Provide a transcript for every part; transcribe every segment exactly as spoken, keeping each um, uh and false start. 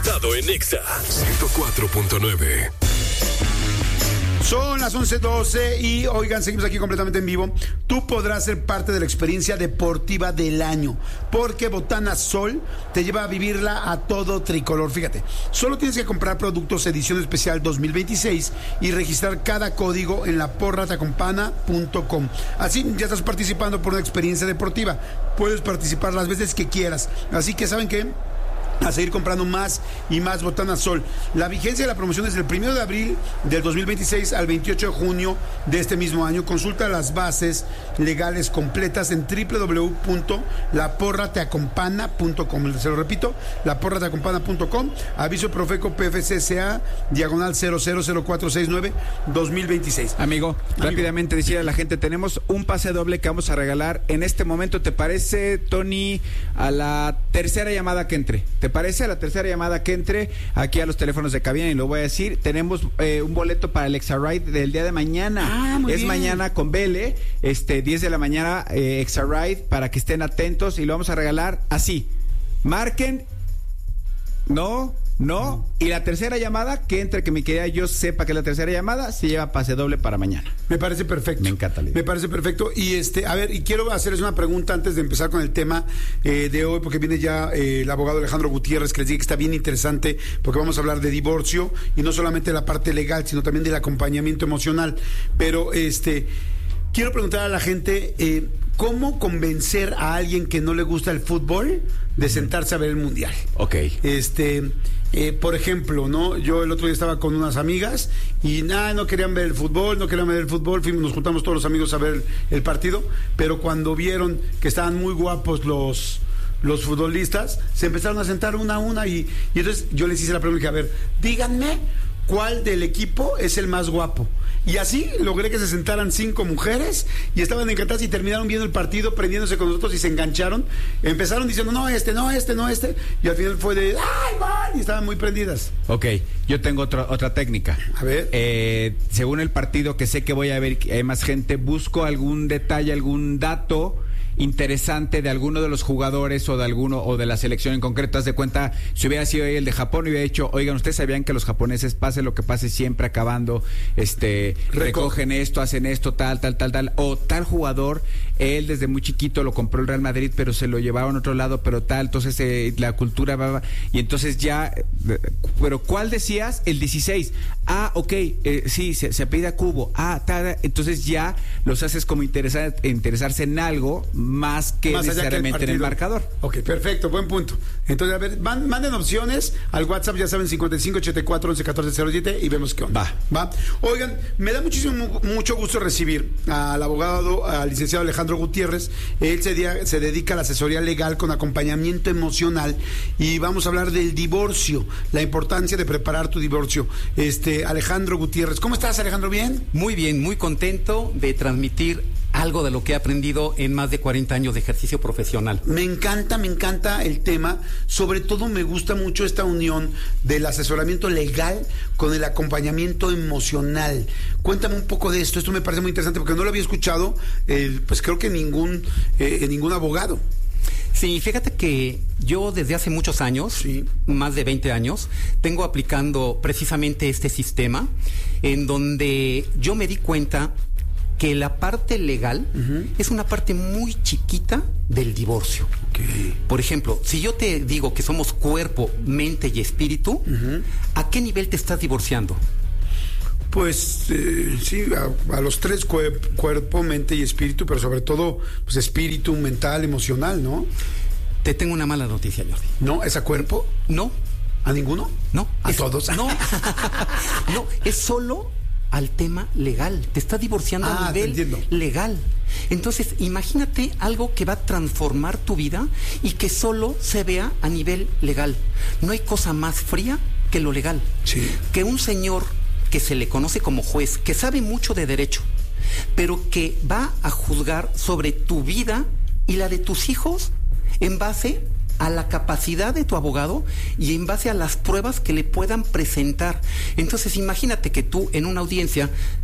presentado en Exa ciento cuatro punto nueve. Son las once doce y, oigan, seguimos aquí completamente en vivo. Tú podrás ser parte de la experiencia deportiva del año, porque Botana Sol te lleva a vivirla a todo tricolor. Fíjate, solo tienes que comprar productos edición especial dos mil veintiséis y registrar cada código en la porra te acompana punto com. Así ya estás participando por una experiencia deportiva. Puedes participar las veces que quieras. Así que, ¿saben qué? A seguir comprando más y más Botana Sol. La vigencia de la promoción es del primero de abril del dos mil veintiséis al veintiocho de junio de este mismo año. Consulta las bases legales completas en doble u doble u doble u punto la porra te acompana punto com. Se lo repito, la porra te acompana punto com. Aviso Profeco P F C S A diagonal cero cero cero cuatro seis nueve dos mil veintiséis. Amigo, Amigo, rápidamente decirle a la gente, tenemos un pase doble que vamos a regalar en este momento. ¿Te parece, Tony, a la tercera llamada que entre? ¿Te parece? A la tercera llamada que entre aquí a los teléfonos de cabina, y lo voy a decir, tenemos eh, un boleto para el Exa Ride del día de mañana. Ah, muy es bien. Mañana con Vele, este, diez de la mañana, eh, Exa Ride, para que estén atentos, y lo vamos a regalar así. Marquen, no, no, y la tercera llamada que entre, que mi querida yo sepa que la tercera llamada se lleva pase doble para mañana. Me parece perfecto. Me encanta la idea. Me parece perfecto. Y este, a ver, y quiero hacerles una pregunta antes de empezar con el tema eh, de hoy, porque viene ya eh, el abogado Alejandro Gutiérrez, que les dije que está bien interesante, porque vamos a hablar de divorcio, y no solamente de la parte legal, sino también del acompañamiento emocional. Pero este, quiero preguntar a la gente, eh, ¿cómo convencer a alguien que no le gusta el fútbol de sentarse a ver el mundial? Ok. Este, eh, por ejemplo, ¿no? Yo el otro día estaba con unas amigas y nada, no querían ver el fútbol, no querían ver el fútbol, fuimos, nos juntamos todos los amigos a ver el, el partido, pero cuando vieron que estaban muy guapos los los futbolistas, se empezaron a sentar una a una y, y entonces yo les hice la pregunta, dije, a ver, díganme cuál del equipo es el más guapo. Y así logré que se sentaran cinco mujeres y estaban encantadas y terminaron viendo el partido, prendiéndose con nosotros y se engancharon. Empezaron diciendo, no, este, no, este, no, este. Y al final fue de, ¡ay, man! Y estaban muy prendidas. Ok, yo tengo otra otra técnica. A ver. Eh, según el partido que sé que voy a ver, que hay más gente, busco algún detalle, algún dato interesante de alguno de los jugadores o de alguno o de la selección en concreto. Haz de cuenta, si hubiera sido el de Japón, hubiera dicho, oigan, ustedes sabían que los japoneses, pase lo que pase, siempre acabando, este, Recoge. recogen esto, hacen esto, tal, tal, tal, tal, o tal jugador, él desde muy chiquito lo compró el Real Madrid, pero se lo llevaron a otro lado, pero tal, entonces eh, la cultura va, va, y entonces ya, eh, pero ¿cuál decías? El dieciséis. Ah, ok, eh, sí, se, se apellida Cubo. Ah, tal, entonces ya los haces como interesar, interesarse en algo más que Más allá necesariamente que el en el marcador. Ok, perfecto, buen punto. Entonces, a ver, man, manden opciones al WhatsApp, ya saben, cincuenta y cinco ochenta y cuatro once catorce cero siete y vemos qué onda. Va. Va. Oigan, me da muchísimo, mucho gusto recibir al abogado, al licenciado Alejandro Gutiérrez. Él se, dia, se dedica a la asesoría legal con acompañamiento emocional y vamos a hablar del divorcio, la importancia de preparar tu divorcio. Este, Alejandro Gutiérrez, ¿cómo estás, Alejandro? ¿Bien? Muy bien, muy contento de transmitir algo de lo que he aprendido en más de cuarenta años de ejercicio profesional. Me encanta, me encanta el tema. Sobre todo me gusta mucho esta unión del asesoramiento legal con el acompañamiento emocional. Cuéntame un poco de esto. Esto me parece muy interesante porque no lo había escuchado, eh, pues creo que ningún, eh, ningún abogado. Sí, fíjate que yo desde hace muchos años, sí. más de veinte años, tengo aplicando precisamente este sistema en donde yo me di cuenta que la parte legal uh-huh. es una parte muy chiquita del divorcio. Okay. Por ejemplo, si yo te digo que somos cuerpo, mente y espíritu, uh-huh. ¿a qué nivel te estás divorciando? Pues eh, sí, a, a los tres, cuer- cuerpo, mente y espíritu, pero sobre todo pues espíritu, mental, emocional, ¿no? Te tengo una mala noticia, Jordi. ¿No? ¿Es a cuerpo? No. ¿A ninguno? No. ¿A es, todos? No. No, es solo al tema legal. Te estás divorciando ah, a nivel legal. Entonces, imagínate algo que va a transformar tu vida y que solo se vea a nivel legal. No hay cosa más fría que lo legal. Sí. Que un señor que se le conoce como juez, que sabe mucho de derecho, pero que va a juzgar sobre tu vida y la de tus hijos en base a la capacidad de tu abogado y en base a las pruebas que le puedan presentar. Entonces, imagínate que tú en una audiencia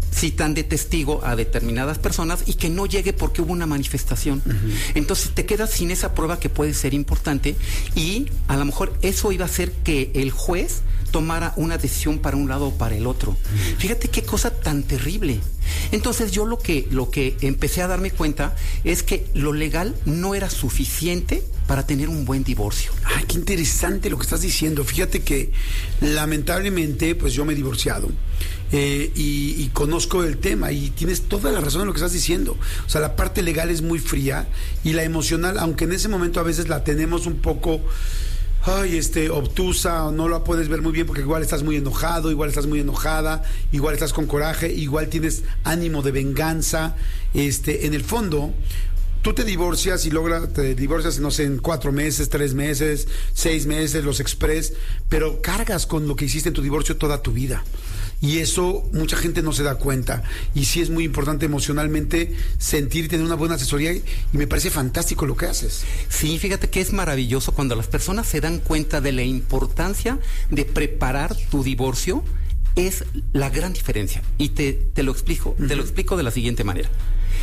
citan de testigo a determinadas personas y que no llegue porque hubo una manifestación. Uh-huh. Entonces te quedas sin esa prueba que puede ser importante y a lo mejor eso iba a hacer que el juez tomara una decisión para un lado o para el otro. Uh-huh. Fíjate qué cosa tan terrible. Entonces yo lo que, lo que empecé a darme cuenta es que lo legal no era suficiente para tener un buen divorcio. Ay, qué interesante lo que estás diciendo. Fíjate que lamentablemente pues yo me he divorciado eh, y, y conozco el tema y tienes toda la razón en lo que estás diciendo. O sea, la parte legal es muy fría y la emocional, aunque en ese momento a veces la tenemos un poco... ay, este, obtusa, o no la puedes ver muy bien porque igual estás muy enojado, igual estás muy enojada, igual estás con coraje, igual tienes ánimo de venganza. Este, en el fondo, tú te divorcias y logras, te divorcias, no sé, en cuatro meses, tres meses, seis meses, los express, pero cargas con lo que hiciste en tu divorcio toda tu vida. Y eso mucha gente no se da cuenta. Y sí es muy importante emocionalmente sentir y tener una buena asesoría. Y me parece fantástico lo que haces. Sí, fíjate que es maravilloso cuando las personas se dan cuenta de la importancia de preparar tu divorcio. Es la gran diferencia. Y te, te lo explico, uh-huh. te lo explico de la siguiente manera.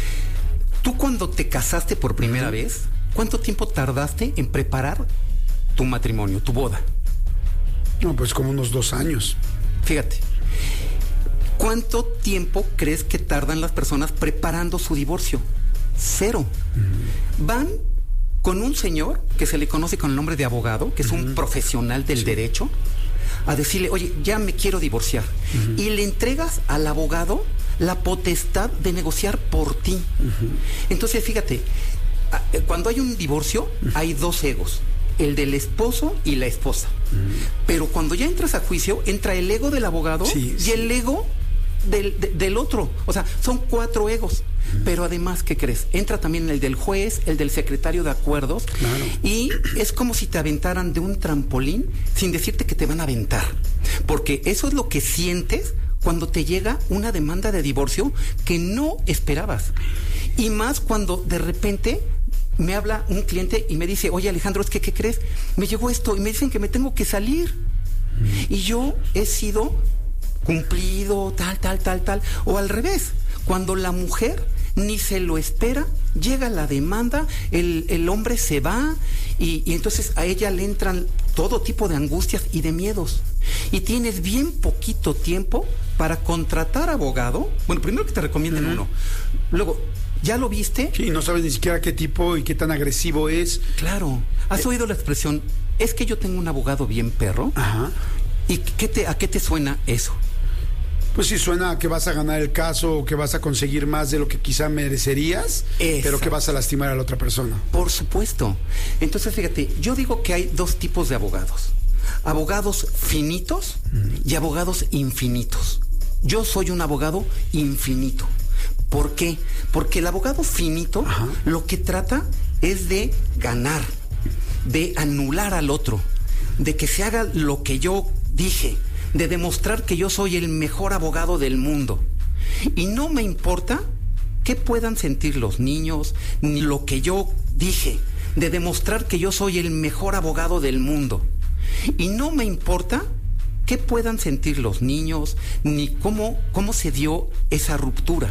Tú cuando te casaste por primera uh-huh. vez, ¿cuánto tiempo tardaste en preparar tu matrimonio, tu boda? No, pues como unos dos años. Fíjate. ¿Cuánto tiempo crees que tardan las personas preparando su divorcio? Cero. Uh-huh. Van con un señor que se le conoce con el nombre de abogado, que es uh-huh. un profesional del sí. derecho, a decirle, oye, ya me quiero divorciar. Uh-huh. Y le entregas al abogado la potestad de negociar por ti. Uh-huh. Entonces, fíjate, cuando hay un divorcio, uh-huh. hay dos egos. El del esposo y la esposa. Uh-huh. Pero cuando ya entras a juicio, entra el ego del abogado sí, y sí. el ego del, de, del otro. O sea, son cuatro egos. Uh-huh. Pero además, ¿qué crees? Entra también el del juez, el del secretario de acuerdos. Claro. Y es como si te aventaran de un trampolín sin decirte que te van a aventar. Porque eso es lo que sientes cuando te llega una demanda de divorcio que no esperabas. Y más cuando de repente... me habla un cliente y me dice, oye Alejandro, es que, ¿qué crees? Me llegó esto y me dicen que me tengo que salir. Mm. Y yo he sido cumplido, tal, tal, tal, tal. O al revés, cuando la mujer ni se lo espera, llega la demanda, el, el hombre se va y, y entonces a ella le entran todo tipo de angustias y de miedos. Y tienes bien poquito tiempo para contratar abogado. Bueno, primero que te recomienden mm. uno. Luego... ¿ya lo viste? Sí, no sabes ni siquiera qué tipo y qué tan agresivo es. Claro. ¿Has eh. oído la expresión, es que yo tengo un abogado bien perro? Ajá. ¿Y qué te, a qué te suena eso? Pues sí, suena a que vas a ganar el caso o que vas a conseguir más de lo que quizá merecerías, Exacto. pero que vas a lastimar a la otra persona. Por supuesto. Entonces, fíjate, yo digo que hay dos tipos de abogados. Abogados finitos mm. y abogados infinitos. Yo soy un abogado infinito. ¿Por qué? Porque el abogado finito Ajá. lo que trata es de ganar, de anular al otro, de que se haga lo que yo dije, de demostrar que yo soy el mejor abogado del mundo. Y no me importa qué puedan sentir los niños, ni lo que yo dije, de demostrar que yo soy el mejor abogado del mundo. Y no me importa qué puedan sentir los niños, ni cómo, cómo se dio esa ruptura.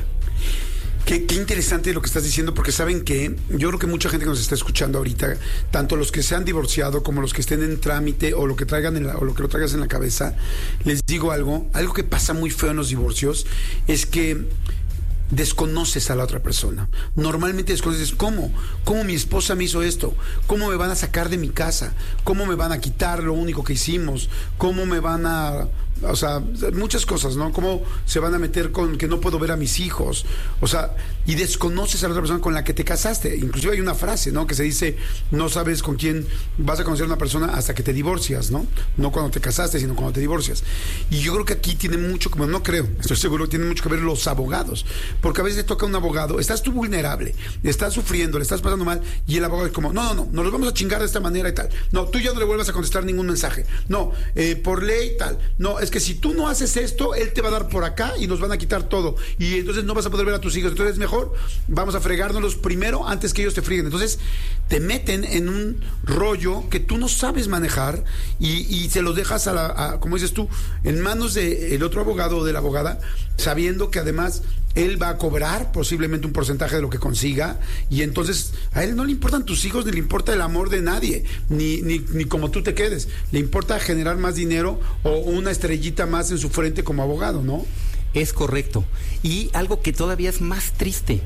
Qué, qué interesante lo que estás diciendo, porque saben que yo creo que mucha gente que nos está escuchando ahorita, tanto los que se han divorciado como los que estén en trámite o lo que traigan en la, o lo que lo traigas en la cabeza, les digo algo, algo que pasa muy feo en los divorcios es que desconoces a la otra persona. Normalmente desconoces cómo, cómo mi esposa me hizo esto, cómo me van a sacar de mi casa, cómo me van a quitar lo único que hicimos, cómo me van a, o sea, muchas cosas, ¿no? Cómo se van a meter con que no puedo ver a mis hijos, o sea, y desconoces a la otra persona con la que te casaste. Inclusive hay una frase, ¿no? Que se dice, no sabes con quién vas a conocer a una persona hasta que te divorcias, ¿no? No cuando te casaste, sino cuando te divorcias. Y yo creo que aquí tiene mucho, como no creo, estoy seguro que tiene mucho que ver los abogados. Porque a veces te toca un abogado, estás tú vulnerable, estás sufriendo, le estás pasando mal, y el abogado es como, no, no, no, nos los vamos a chingar de esta manera y tal. No, tú ya no le vuelvas a contestar ningún mensaje. No, eh, por ley tal. No, es que si tú no haces esto, él te va a dar por acá y nos van a quitar todo. Y entonces no vas a poder ver a tus hijos. Entonces mejor vamos a fregárnoslos primero antes que ellos te frieguen. Entonces te meten en un rollo que tú no sabes manejar y, y se los dejas a la, a, como dices tú, en manos del otro abogado o de la abogada, sabiendo que además él va a cobrar posiblemente un porcentaje de lo que consiga, y entonces a él no le importan tus hijos, ni le importa el amor de nadie, ni, ni, ni cómo tú te quedes. Le importa generar más dinero o una estrellita más en su frente como abogado, ¿no? Es correcto. Y algo que todavía es más triste,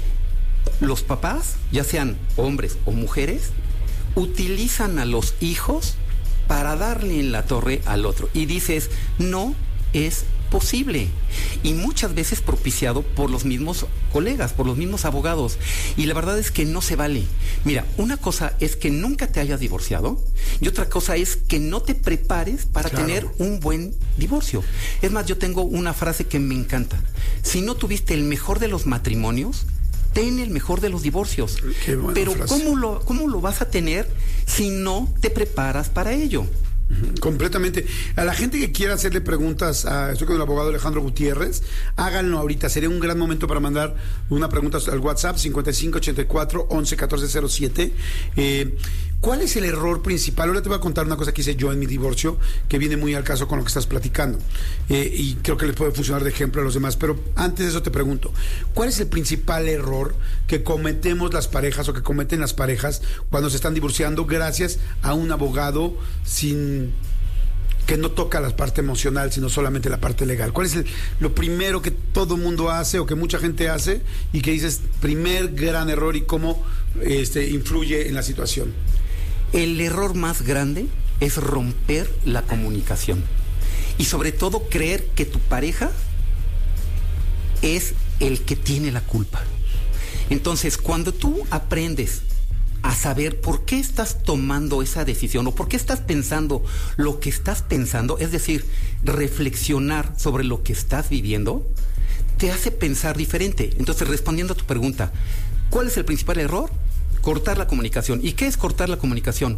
los papás, ya sean hombres o mujeres, utilizan a los hijos para darle en la torre al otro. Y dices, no es posible. Y muchas veces propiciado por los mismos colegas, por los mismos abogados. Y la verdad es que no se vale. Mira, una cosa es que nunca te hayas divorciado y otra cosa es que no te prepares para claro. tener un buen divorcio. Es más, yo tengo una frase que me encanta. Si no tuviste el mejor de los matrimonios, ten el mejor de los divorcios. Qué buena Pero frase. ¿cómo lo, cómo lo vas a tener si no te preparas para ello? Completamente. A la gente que quiera hacerle preguntas, a, estoy con el abogado Alejandro Gutiérrez, háganlo ahorita. Sería un gran momento para mandar una pregunta al WhatsApp cincuenta y cinco ochenta y cuatro once catorce cero siete. Eh, ¿Cuál es el error principal? Ahora te voy a contar una cosa que hice yo en mi divorcio, que viene muy al caso con lo que estás platicando. Eh, y creo que les puede funcionar de ejemplo a los demás. Pero antes de eso te pregunto, ¿cuál es el principal error que cometemos las parejas o que cometen las parejas cuando se están divorciando gracias a un abogado sin que no toca la parte emocional, sino solamente la parte legal? ¿Cuál es el, lo primero que todo mundo hace o que mucha gente hace y que dices, primer gran error y cómo este, influye en la situación? El error más grande es romper la comunicación y sobre todo creer que tu pareja es el que tiene la culpa. Entonces, cuando tú aprendes a saber por qué estás tomando esa decisión o por qué estás pensando lo que estás pensando, es decir, reflexionar sobre lo que estás viviendo, te hace pensar diferente. Entonces, respondiendo a tu pregunta, ¿cuál es el principal error? Cortar la comunicación. ¿Y qué es cortar la comunicación?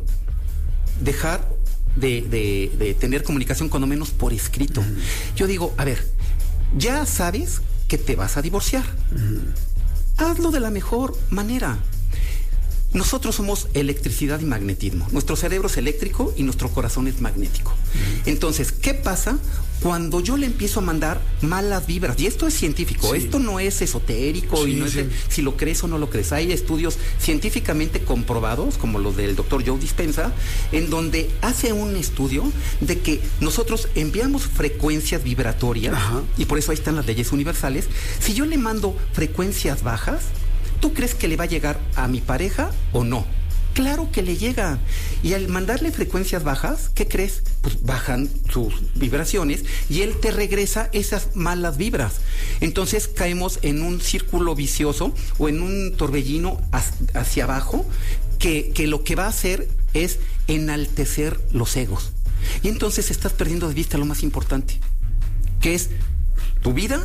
Dejar de, de, de tener comunicación cuando menos por escrito. Uh-huh. Yo digo, a ver, ya sabes que te vas a divorciar. Uh-huh. Hazlo de la mejor manera. Nosotros somos electricidad y magnetismo. Nuestro cerebro es eléctrico y nuestro corazón es magnético. Uh-huh. Entonces, ¿qué pasa cuando yo le empiezo a mandar malas vibras? Y esto es científico, sí. Esto no es esotérico, sí, y no sí. es de, si lo crees o no lo crees. Hay estudios científicamente comprobados, como los del doctor Joe Dispenza, en donde hace un estudio de que nosotros enviamos frecuencias vibratorias, uh-huh. y por eso ahí están las leyes universales. Si yo le mando frecuencias bajas, ¿tú crees que le va a llegar a mi pareja o no? Claro que le llega. Y al mandarle frecuencias bajas, ¿qué crees? Pues bajan sus vibraciones y él te regresa esas malas vibras. Entonces caemos en un círculo vicioso o en un torbellino hacia abajo que, que lo que va a hacer es enaltecer los egos. Y entonces estás perdiendo de vista lo más importante, que es tu vida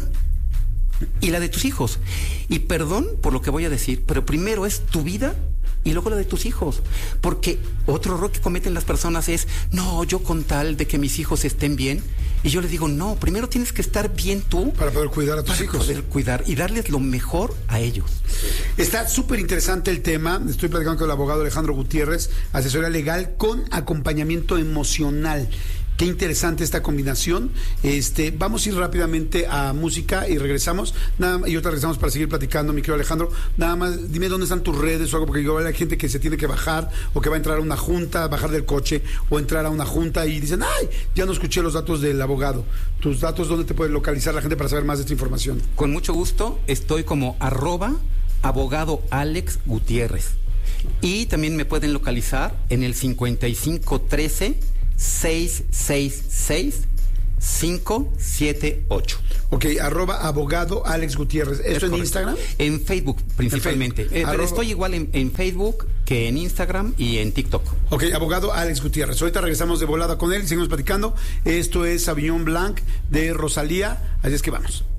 y la de tus hijos. Y perdón por lo que voy a decir, pero primero es tu vida y luego la de tus hijos. Porque otro error que cometen las personas es, no, yo con tal de que mis hijos estén bien. Y yo les digo, no, primero tienes que estar bien tú. Para poder cuidar a tus para hijos. Para poder cuidar y darles lo mejor a ellos. Está súper interesante el tema. Estoy platicando con el abogado Alejandro Gutiérrez, asesoría legal con acompañamiento emocional. Qué interesante esta combinación. Este, vamos a ir rápidamente a música y regresamos. Nada, y ahorita regresamos para seguir platicando, mi querido Alejandro. Nada más, dime dónde están tus redes o algo, porque yo veo a la gente que se tiene que bajar o que va a entrar a una junta, bajar del coche o entrar a una junta y dicen, ay, ya no escuché los datos del abogado. Tus datos, ¿dónde te puede localizar la gente para saber más de esta información? Con mucho gusto, estoy como arroba abogado Alex Gutiérrez. Y también me pueden localizar en el cincuenta y cinco trece seis seis seis cinco siete ocho. Ok, arroba abogado Alex Gutiérrez. ¿Esto en Instagram? En Facebook, principalmente. En Facebook. Eh, pero estoy igual en, en Facebook que en Instagram y en TikTok. Ok, abogado Alex Gutiérrez. Ahorita regresamos de volada con él y seguimos platicando. Esto es Sauvignon Blanc de Rosalía. Así es que vamos.